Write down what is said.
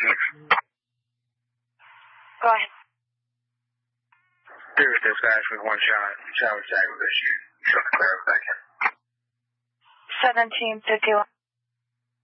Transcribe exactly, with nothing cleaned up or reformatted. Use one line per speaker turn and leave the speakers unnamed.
Go ahead.
Serious dispatch with one shot. Shot was tag with issue. Shot the clear back in.
seventeen fifty-one.